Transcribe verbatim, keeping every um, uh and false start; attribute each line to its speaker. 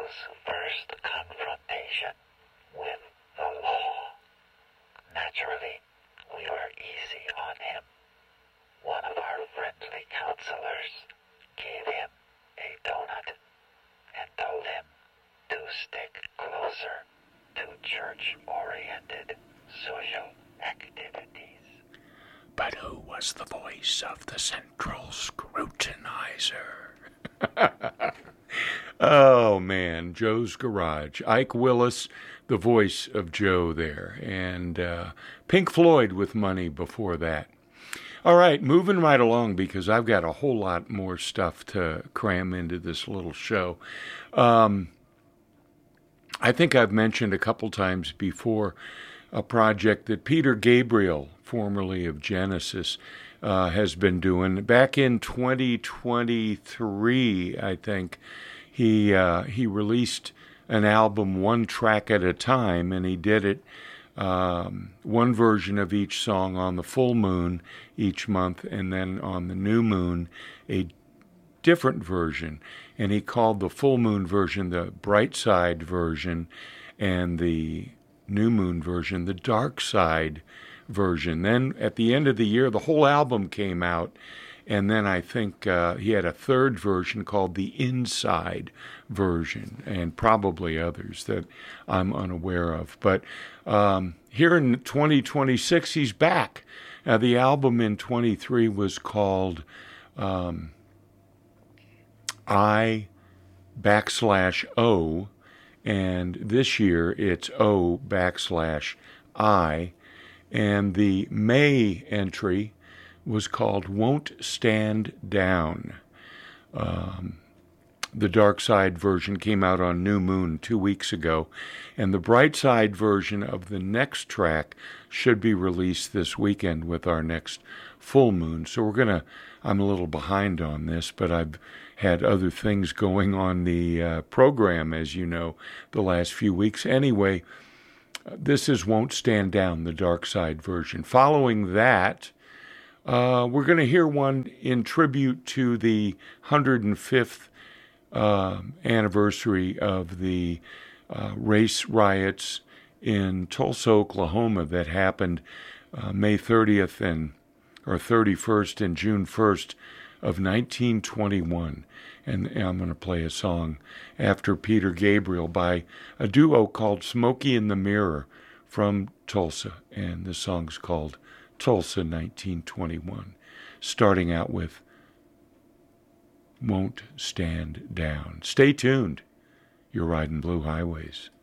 Speaker 1: Joe's first confrontation with the law. Naturally, we were easy on him. One of our friendly counselors gave him a donut and told him to stick closer to church-oriented social activities.
Speaker 2: But who was the voice of the central scrutinizer? Oh, man, Joe's Garage. Ike Willis, the voice of Joe there. And uh, Pink Floyd with Money before that. All right, moving right along because I've got a whole lot more stuff to cram into this little show. Um, I think I've mentioned a couple times before a project that Peter Gabriel, formerly of Genesis, uh, has been doing. Back in twenty twenty-three, I think, he uh, he released an album one track at a time, and he did it um, one version of each song on the full moon each month, and then on the new moon, a different version. And he called the full moon version the bright side version, and the new moon version the dark side version. Then at the end of the year, the whole album came out, and then I think uh, he had a third version called the Inside version, and probably others that I'm unaware of. But um, here in twenty twenty-six, he's back. Now, the album in twenty-three was called um, I backslash O, and this year it's O backslash I, and the May entry was called Won't Stand Down. Um, the Dark Side version came out on New Moon two weeks ago, and the Bright Side version of the next track should be released this weekend with our next full moon. So we're going to, I'm a little behind on this, but I've had other things going on the uh, program, as you know, the last few weeks. Anyway, this is Won't Stand Down, the Dark Side version. Following that, uh, we're going to hear one in tribute to the one hundred fifth uh, anniversary of the uh, race riots in Tulsa, Oklahoma that happened uh, May thirtieth and or thirty-first and June first of nineteen twenty-one. And I'm going to play a song after Peter Gabriel by a duo called Smokey and the Mirror from Tulsa. And the song's called Tulsa nineteen twenty-one, starting out with Won't Stand Down. Stay tuned. You're riding Blue Highways.